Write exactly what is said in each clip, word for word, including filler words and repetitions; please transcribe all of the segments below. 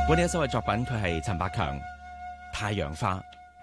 我呢一首嘅作品佢係陳百強《太陽花》。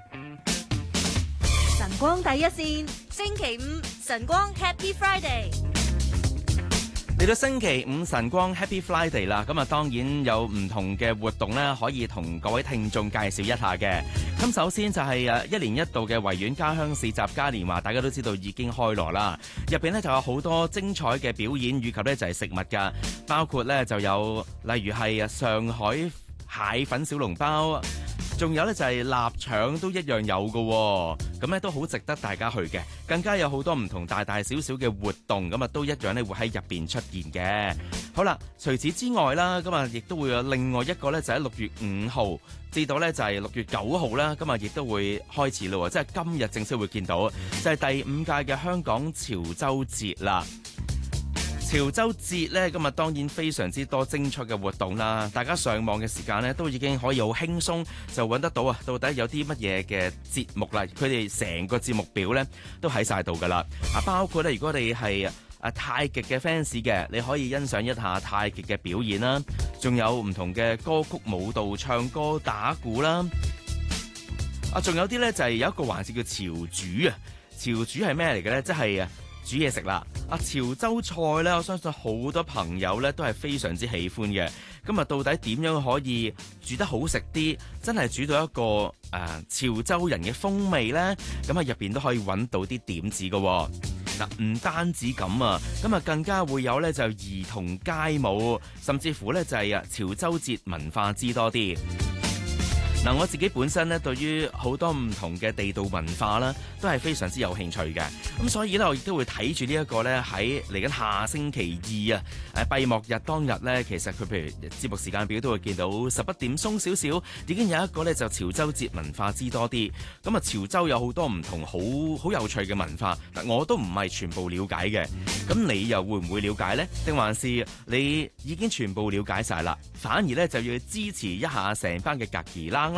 晨光第一線，星期五晨光 Happy Friday。 嚟到星期五晨光 Happy Friday 啦，咁啊當然有唔同嘅活動咧，可以同各位聽眾介紹一下嘅。咁首先就係誒一年一度嘅維園家鄉市集嘉年華，大家都知道已經開鑼啦。入邊咧就有好多精彩嘅表演，以及咧就係食物㗎，包括咧就有例如係上海蟹粉小籠包，仲有咧就係臘腸都一樣有嘅，咁咧都好值得大家去嘅。更加有好多唔同大大小小嘅活動，咁啊都一樣咧會喺入邊出現嘅。好啦，除此之外啦，咁啊亦都會有另外一個咧就喺六月五號至到咧就係六月九號啦，咁啊亦都會開始咯，即係今日正式會見到，就係第五屆嘅香港潮州節啦。潮州節呢，今日當然非常之多精彩嘅活動啦！大家上網嘅時間呢，都已經可以好輕鬆就揾得到啊！到底有啲乜嘢嘅節目啦？佢哋成個節目表呢，都喺晒度噶啦！啊，包括咧，如果你係啊太極嘅 fans 嘅，你可以欣賞一下太極嘅表演啦，仲有唔同嘅歌曲、舞蹈、唱歌、打鼓啦。啊，仲有啲呢，就係有一個環節叫潮煮啊！潮煮係咩嚟嘅呢？即係啊〜煮嘢食啦！啊，潮州菜咧，我相信好多朋友咧都係非常之喜歡嘅。咁啊，到底點樣可以煮得好食啲？真係煮到一個誒、呃、潮州人嘅風味咧？咁啊，入邊都可以揾到啲點子嘅、哦。嗱、啊，唔單止咁啊，咁啊更加會有咧就兒童街舞，甚至乎咧就係啊潮州節文化知多啲。嗱，我自己本身咧，對於好多唔同嘅地道文化啦，都係非常之有興趣嘅。咁所以咧，我亦都會睇住呢一個咧，喺嚟緊下星期二啊，誒閉幕日當日咧，其實佢譬如節目時間表都會見到十一點鬆少少，已經有一個咧就潮州節文化知多啲。咁啊，潮州有好多唔同好好有趣嘅文化，嗱我都唔係全部了解嘅。咁你又會唔會了解呢？定還是你已經全部了解晒啦？反而咧就要支持一下成班嘅格兒冷。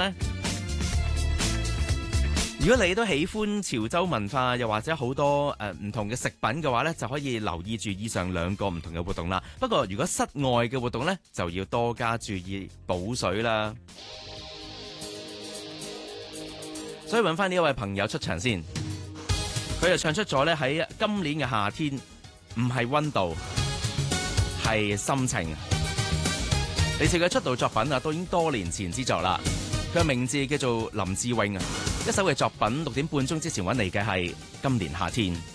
如果你都喜歡潮州文化，又或者好多誒唔同嘅食品嘅話呢，就可以留意住以上兩個唔同嘅活動啦。不過如果室外嘅活動呢，就要多加注意補水啦。所以揾翻呢一位朋友出場先，佢就唱出咗呢喺今年嘅夏天，唔係溫度，係心情。嚟自佢出道作品啊，都已經多年前之作啦。佢嘅名字叫做林志穎啊，一首嘅作品六點半鐘之前揾嚟嘅係今年夏天。